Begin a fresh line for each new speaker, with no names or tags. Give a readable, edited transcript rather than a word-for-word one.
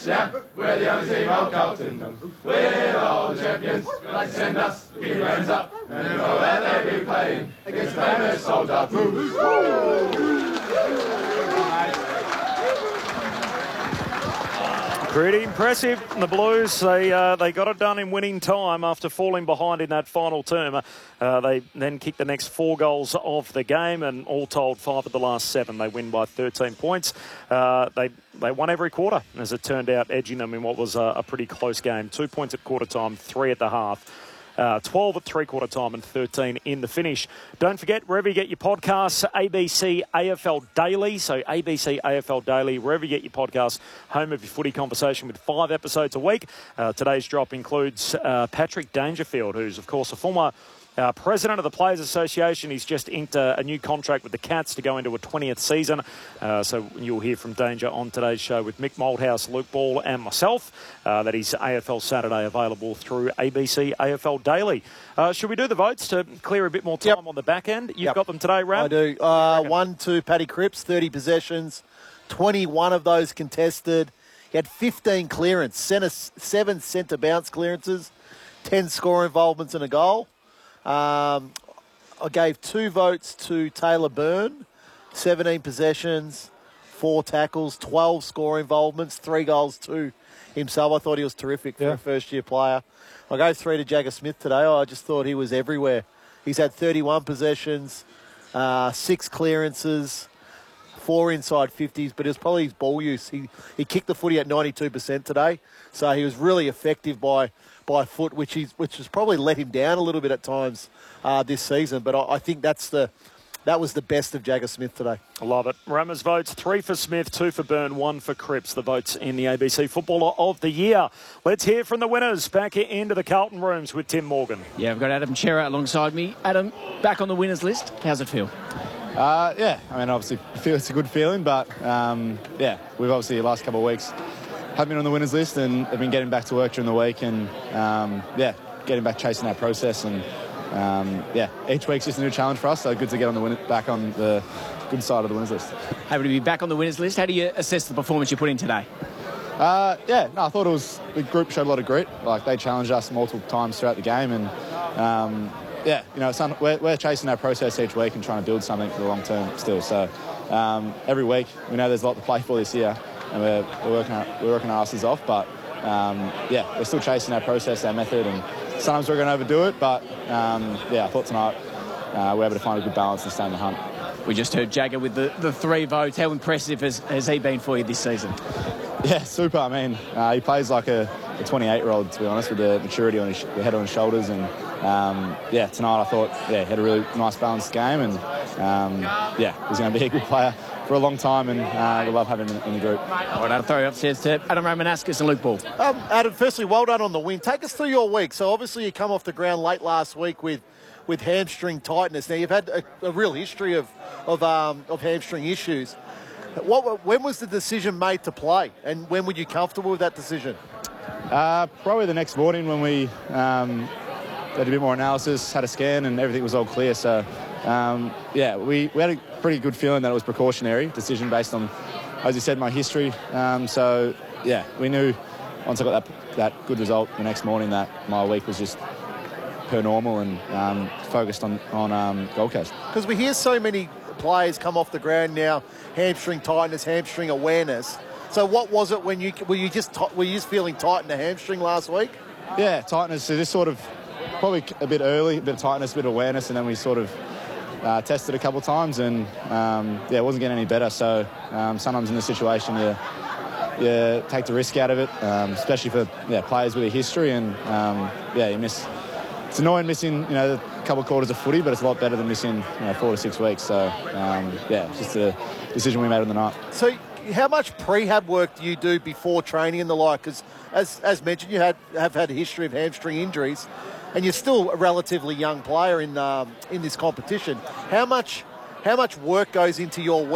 Yeah, we're the only team of Carlton. We're all the champions. Like to send us, keep your hands up, and you know that they be playing against the famous soldier.
Pretty impressive. The Blues, they got it done in winning time after falling behind in that final term. They then kicked the next 4 goals of the game, and all told, 5 of the last 7. They win by 13 points. They won every quarter, as it turned out, edging them in what was a pretty close game. 2 points at quarter time, 3 at the half. 12 at three-quarter time and 13 in the finish. Don't forget, wherever you get your podcasts, ABC AFL Daily. So ABC AFL Daily, wherever you get your podcasts, home of your footy conversation with 5 episodes a week. Today's drop includes Patrick Dangerfield, who's, of course, a former president of the Players Association. He's just inked a new contract with the Cats to go into a 20th season. So you'll hear from Danger on today's show with Mick Malthouse, Luke Ball and myself. That is AFL Saturday, available through ABC AFL Daily. Should we do the votes to clear a bit more time on the back end? You've got them today, Ram?
I do. 1 to Paddy Cripps, 30 possessions, 21 of those contested. He had 15 clearance, 7 centre bounce clearances, 10 score involvements and a goal. I gave 2 votes to Taylor Byrne, 17 possessions, 4 tackles, 12 score involvements, 3 goals to himself. I thought he was terrific for a first-year player. I gave 3 to Jagger Smith today. I just thought he was everywhere. He's had 31 possessions, 6 clearances, 4 inside 50s, but it was probably his ball use. He kicked the footy at 92% today, so he was really effective by foot, which has probably let him down a little bit at times this season. But I think that was the best of Jagger Smith today.
I love it. Rammer's votes, 3 for Smith, 2 for Byrne, 1 for Cripps. The votes in the ABC Footballer of the Year. Let's hear from the winners. Back into the Carlton rooms with Tim Morgan.
Yeah, I've got Adam Chera alongside me. Adam, back on the winners list. How's it feel?
Yeah, I mean, obviously, it's a good feeling, but yeah, we've obviously the last couple of weeks have been on the winners list and have been getting back to work during the week and yeah, getting back chasing that process and yeah, each week's just a new challenge for us. So good to get on back on the good side of the winners list.
Happy to be back on the winners list. How do you assess the performance you put in today?
Yeah, no, I thought the group showed a lot of grit. Like they challenged us multiple times throughout the game and yeah, you know, we're chasing our process each week and trying to build something for the long term still. So every week we know there's a lot to play for this year. And we're working our asses off, but yeah, we're still chasing our process, our method, and sometimes we're going to overdo it. But yeah, I thought tonight we're able to find a good balance and stay in the hunt.
We just heard Jagger with the 3 votes. How impressive has he been for you this season?
Yeah, super. I mean, he plays like a 28-year-old, to be honest, with the maturity on the head on his shoulders. And yeah, tonight I thought he had a really nice balanced game, and yeah, he's going to be a good player for a long time, and we love having him in the group.
All right, I'll throw you upstairs to Adam Romanascus and Luke Ball.
Adam, firstly, well done on the win. Take us through your week. So obviously you come off the ground late last week with hamstring tightness. Now you've had a real history of hamstring issues. When was the decision made to play, and when were you comfortable with that decision?
Probably the next morning when we did a bit more analysis, had a scan, and everything was all clear. So yeah, we had a pretty good feeling that it was precautionary decision based on, as you said, my history. So yeah, we knew once I got that good result the next morning that my week was just per normal and focused on Gold Coast.
Because we hear so many players come off the ground now, hamstring tightness, hamstring awareness. So what was it when were you just feeling tight in the hamstring last week?
Yeah, tightness. So just sort of probably a bit early, a bit of tightness, a bit of awareness, and then we sort of tested a couple of times, and yeah, it wasn't getting any better. So sometimes in this situation, you take the risk out of it, especially for players with a history, and yeah, you miss. It's annoying missing, you know, a couple of quarters of footy, but it's a lot better than missing 4 to 6 weeks. So yeah, it's just a decision we made on the night.
So how much prehab work do you do before training and the like? Because as mentioned, you have had a history of hamstring injuries, and you're still a relatively young player in this competition. How much work goes into your week?